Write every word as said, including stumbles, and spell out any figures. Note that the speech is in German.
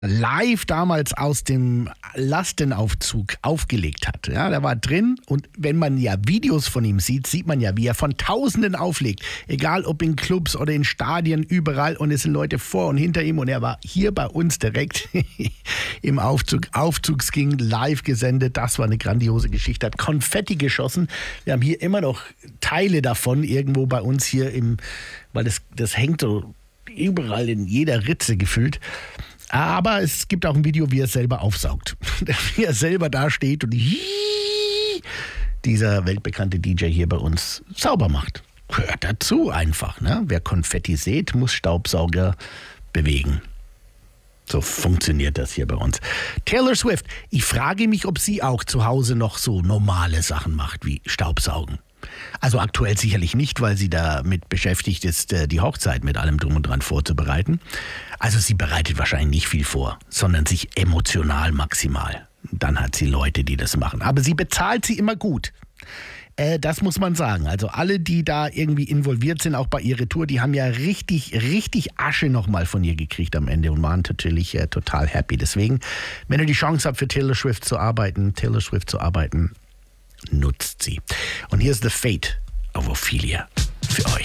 live damals aus dem Lastenaufzug aufgelegt hat. Ja, der war drin und wenn man ja Videos von ihm sieht, sieht man ja, wie er von Tausenden auflegt. Egal ob in Clubs oder in Stadien, überall. Und es sind Leute vor und hinter ihm und er war hier bei uns direkt im Aufzug. Aufzugsking live gesendet. Das war eine grandiose Geschichte. Hat Konfetti geschossen. Wir haben hier immer noch Teile davon irgendwo bei uns hier im, weil das, das hängt so überall in jeder Ritze gefüllt. Aber es gibt auch ein Video, wie er selber aufsaugt. Wie er selber da steht und dieser weltbekannte D J hier bei uns sauber macht. Hört dazu einfach. Ne? Wer Konfetti sät, muss Staubsauger bewegen. So funktioniert das hier bei uns. Taylor Swift, ich frage mich, ob sie auch zu Hause noch so normale Sachen macht, wie Staubsaugen. Also aktuell sicherlich nicht, weil sie damit beschäftigt ist, die Hochzeit mit allem Drum und Dran vorzubereiten. Also sie bereitet wahrscheinlich nicht viel vor, sondern sich emotional maximal. Dann hat sie Leute, die das machen. Aber sie bezahlt sie immer gut. Äh, das muss man sagen. Also alle, die da irgendwie involviert sind, auch bei ihrer Tour, die haben ja richtig, richtig Asche nochmal von ihr gekriegt am Ende und waren natürlich äh, total happy. Deswegen, wenn ihr die Chance habt, für Taylor Swift zu arbeiten, Taylor Swift zu arbeiten, nutzt sie. Und hier ist The Fate of Ophelia für euch.